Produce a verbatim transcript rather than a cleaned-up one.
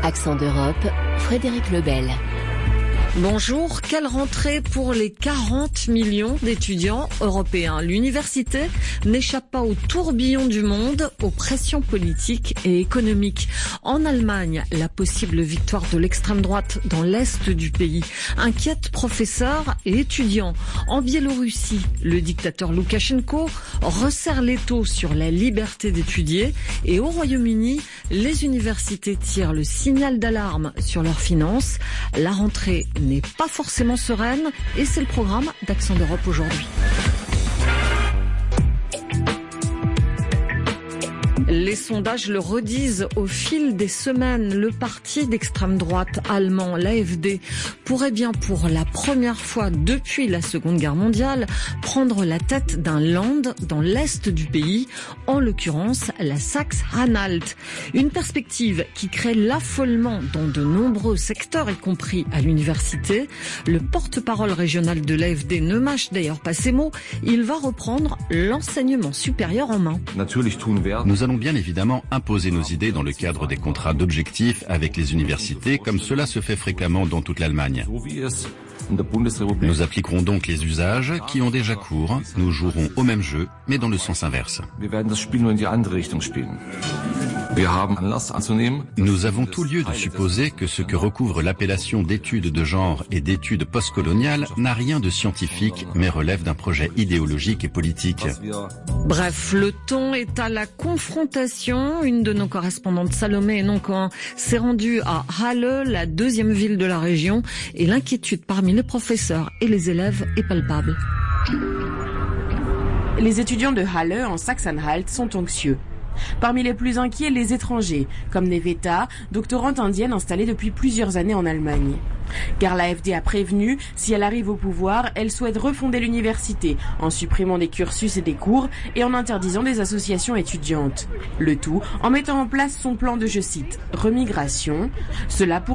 Accent d'Europe, Frédéric Lebel. Bonjour, quelle rentrée pour les quarante millions d'étudiants européens. L'université n'échappe pas au tourbillon du monde, aux pressions politiques et économiques. En Allemagne, la possible victoire de l'extrême droite dans l'est du pays inquiète professeurs et étudiants. En Biélorussie, le dictateur Loukachenko resserre l'étau sur la liberté d'étudier. Et au Royaume-Uni, les universités tirent le signal d'alarme sur leurs finances. La rentrée n'est pas forcément sereine et c'est le programme d'Accent d'Europe aujourd'hui. Les sondages le redisent au fil des semaines. Le parti d'extrême droite allemand, l'A F D, pourrait bien pour la première fois depuis la Seconde Guerre mondiale prendre la tête d'un land dans l'est du pays, en l'occurrence la Saxe-Anhalt. Une perspective qui crée l'affolement dans de nombreux secteurs, y compris à l'université. Le porte-parole régional de l'A F D ne mâche d'ailleurs pas ses mots. Il va reprendre l'enseignement supérieur en main. Nous allons bien évidemment imposer nos idées dans le cadre des contrats d'objectifs avec les universités, comme cela se fait fréquemment dans toute l'Allemagne. Nous appliquerons donc les usages qui ont déjà cours. Nous jouerons au même jeu, mais dans le sens inverse. Nous avons tout lieu de supposer que ce que recouvre l'appellation d'études de genre et d'études postcoloniales n'a rien de scientifique, mais relève d'un projet idéologique et politique. Bref, le ton est à la confrontation. Une de nos correspondantes, Salomé Noncoin, s'est rendue à Halle, la deuxième ville de la région, et l'inquiétude parmi les professeurs et les élèves est palpable. Les étudiants de Halle, en Saxe-Anhalt, sont anxieux. Parmi les plus inquiets, les étrangers, comme Neveta, doctorante indienne installée depuis plusieurs années en Allemagne. Car l'A F D a prévenu, si elle arrive au pouvoir, elle souhaite refonder l'université en supprimant des cursus et des cours et en interdisant des associations étudiantes. Le tout en mettant en place son plan de, je cite, remigration. Cela pour